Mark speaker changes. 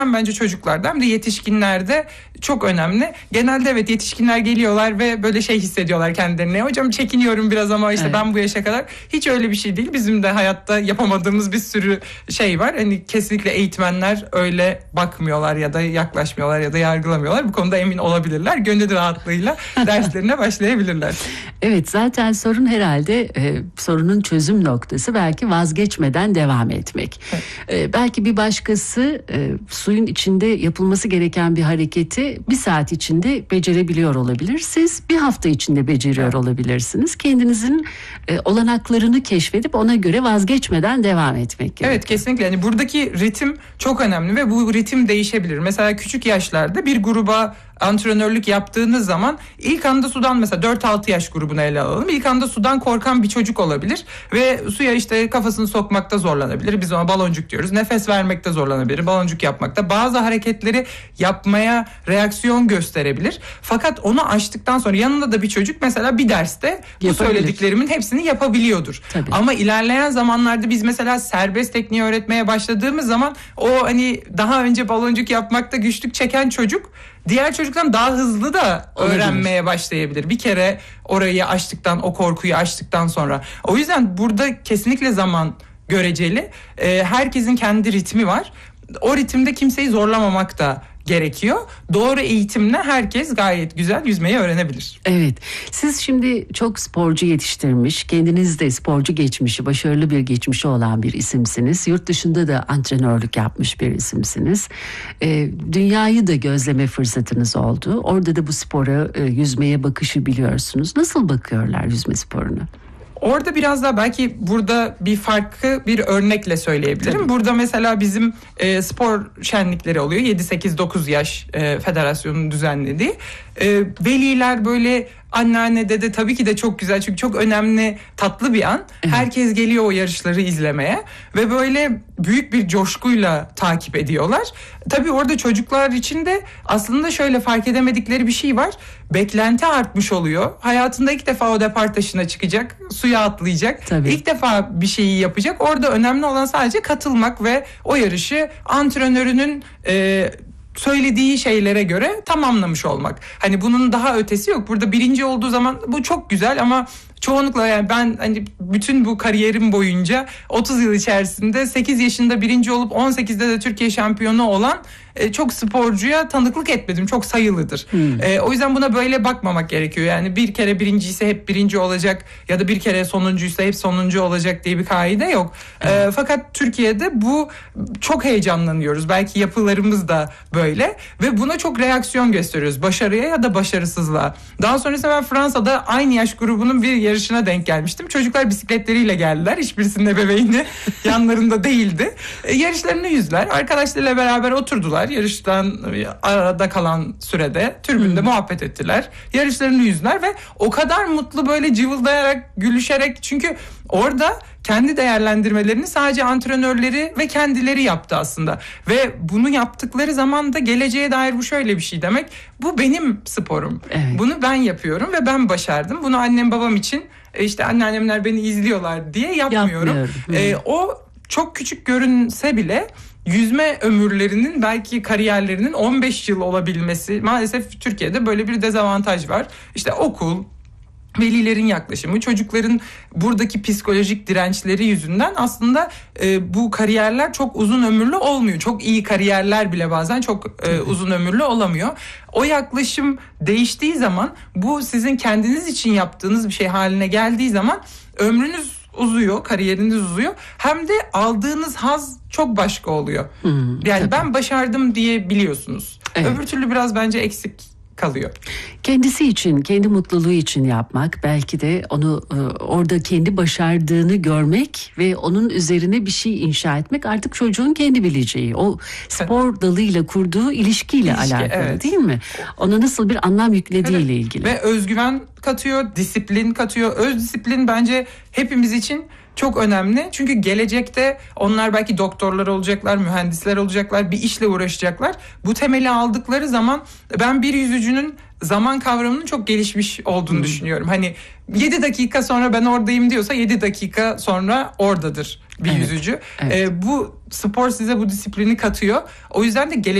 Speaker 1: hem bence çocuklarda hem de yetişkinlerde çok önemli. Genelde evet, yetişkinler geliyorlar ve böyle hissediyorlar kendilerine. Hocam çekiniyorum biraz ama işte ben bu yaşa kadar. Hiç öyle bir şey değil. Bizim de hayatta yapamadığımız bir sürü şey var. Hani kesinlikle eğitmenler öyle bakmıyorlar ya da yaklaşmıyorlar ya da yargılamıyorlar. Bu konuda emin olabilirler. Gönül rahatlığıyla derslerine başlayabilirler.
Speaker 2: Evet, zaten sorun herhalde sorunun çözüm noktası belki vazgeçmeden devam etmek. Evet. Belki bir başkası suyun içinde yapılması gereken bir hareketi bir saat içinde becerebiliyor olabilir. Siz bir hafta içinde beceriyor olabilirsiniz. Kendinizin olanaklarını keşfedip ona göre vazgeçmeden devam etmek gerekiyor.
Speaker 1: Evet, kesinlikle. Yani buradaki ritim çok önemli ve bu ritim değişebilir. Mesela küçük yaşlarda bir gruba antrenörlük yaptığınız zaman ilk anda sudan, mesela 4-6 yaş grubunu ele alalım. İlk anda sudan korkan bir çocuk olabilir ve suya işte kafasını sokmakta zorlanabilir. Biz ona baloncuk diyoruz. Nefes vermekte zorlanabilir. Baloncuk yapmakta. Bazı hareketleri yapmaya reaksiyon gösterebilir. Fakat onu aştıktan sonra yanında da bir çocuk mesela bir derste bu söylediklerimin hepsini yapabiliyordur. Tabii. Ama ilerleyen zamanlarda biz mesela serbest tekniği öğretmeye başladığımız zaman o hani daha önce baloncuk yapmakta güçlük çeken çocuk diğer çocuktan daha hızlı da öğrenmeye başlayabilir. Bir kere orayı aştıktan, o korkuyu aştıktan sonra. O yüzden burada kesinlikle zaman göreceli. Herkesin kendi ritmi var. O ritimde kimseyi zorlamamak da gerekiyor. Doğru eğitimle herkes gayet güzel yüzmeyi öğrenebilir.
Speaker 2: Evet. Siz şimdi çok sporcu yetiştirmiş, kendiniz de sporcu geçmişi, başarılı bir geçmişi olan bir isimsiniz. Yurt dışında da antrenörlük yapmış bir isimsiniz. Dünyayı da gözleme fırsatınız oldu. Orada da bu spora, yüzmeye bakışı biliyorsunuz. Nasıl bakıyorlar yüzme sporuna?
Speaker 1: Orada biraz daha belki burada bir farkı bir örnekle söyleyebilirim. Tabii. Burada mesela bizim spor şenlikleri oluyor. 7-8-9 yaş federasyonun düzenlediği. Veliler böyle anneanne dede tabii ki de çok güzel, çünkü çok önemli, tatlı bir an. Evet. Herkes geliyor o yarışları izlemeye ve böyle büyük bir coşkuyla takip ediyorlar. Tabii orada çocuklar için de aslında şöyle fark edemedikleri bir şey var. Beklenti artmış oluyor. Hayatında ilk defa o depar taşına çıkacak, suya atlayacak. Tabii. İlk defa bir şeyi yapacak. Orada önemli olan sadece katılmak ve o yarışı antrenörünün söylediği şeylere göre tamamlamış olmak. Hani bunun daha ötesi yok. Burada birinci olduğu zaman bu çok güzel ama çoğunlukla yani ben hani bütün bu kariyerim boyunca 30 yıl içerisinde 8 yaşında birinci olup 18'de de Türkiye şampiyonu olan çok sporcuya tanıklık etmedim. Çok sayılıdır. O yüzden buna böyle bakmamak gerekiyor. Yani bir kere birinciyse hep birinci olacak ya da bir kere sonuncuysa hep sonuncu olacak diye bir kaide yok. Fakat Türkiye'de bu çok heyecanlanıyoruz. Belki yapılarımız da böyle ve buna çok reaksiyon gösteriyoruz. Başarıya ya da başarısızlığa. Daha sonrasında ben Fransa'da aynı yaş grubunun bir yarışına denk gelmiştim. Çocuklar bisikletleriyle geldiler. Hiçbirisinin ebeveyni yanlarında değildi. Yarışlarını yüzdüler. Arkadaşlarıyla beraber oturdular. Yarıştan arada kalan sürede tribünde muhabbet ettiler. Yarışlarını yüzdüler ve o kadar mutlu, böyle cıvıldayarak, gülüşerek, çünkü orada kendi değerlendirmelerini sadece antrenörleri ve kendileri yaptı aslında. Ve bunu yaptıkları zaman da geleceğe dair bu şöyle bir şey demek. Bu benim sporum. Evet. Bunu ben yapıyorum ve ben başardım. Bunu annem babam için, işte anneannemler beni izliyorlar diye yapmıyorum. O çok küçük görünse bile yüzme ömürlerinin, belki kariyerlerinin 15 yıl olabilmesi, maalesef Türkiye'de böyle bir dezavantaj var. İşte okul, velilerin yaklaşımı, çocukların buradaki psikolojik dirençleri yüzünden aslında bu kariyerler çok uzun ömürlü olmuyor. Çok iyi kariyerler bile bazen çok uzun ömürlü olamıyor. O yaklaşım değiştiği zaman, bu sizin kendiniz için yaptığınız bir şey haline geldiği zaman ömrünüz uzuyor, kariyeriniz uzuyor. Hem de aldığınız haz çok başka oluyor. Yani tabii. Ben başardım diye biliyorsunuz. Evet. Öbür türlü biraz bence eksik kalıyor.
Speaker 2: Kendisi için, kendi mutluluğu için yapmak, belki de onu orada kendi başardığını görmek ve onun üzerine bir şey inşa etmek artık çocuğun kendi bileceği. O spor dalıyla kurduğu ilişkiyle alakalı, evet. Değil mi? Ona nasıl bir anlam yüklediğiyle ilgili.
Speaker 1: Ve özgüven katıyor, disiplin katıyor. Öz disiplin bence hepimiz için çok önemli. Çünkü gelecekte onlar belki doktorlar olacaklar, mühendisler olacaklar, bir işle uğraşacaklar. Bu temeli aldıkları zaman ben bir yüzücünün zaman kavramının çok gelişmiş olduğunu düşünüyorum. Hani 7 dakika sonra ben oradayım diyorsa 7 dakika sonra oradadır bir yüzücü. Bu spor size bu disiplini katıyor. O yüzden de